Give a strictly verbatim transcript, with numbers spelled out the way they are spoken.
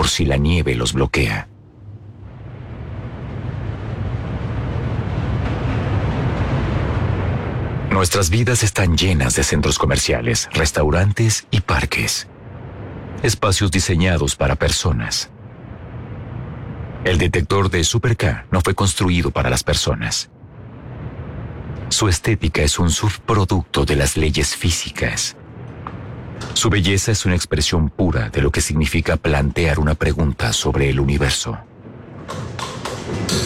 por si la nieve los bloquea. Nuestras vidas están llenas de centros comerciales, restaurantes y parques. Espacios diseñados para personas. El detector de Super K no fue construido para las personas. Su estética es un subproducto de las leyes físicas. Su belleza es una expresión pura de lo que significa plantear una pregunta sobre el universo.